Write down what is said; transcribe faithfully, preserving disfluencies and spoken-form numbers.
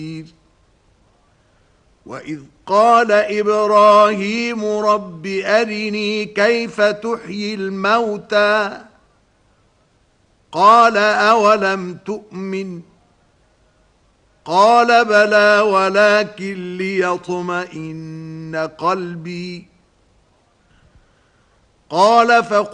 وإذ قال إبراهيم رب أرني كيف تحيي الموتى قال أولم تؤمن قال بلى ولكن ليطمئن قلبي قال فقل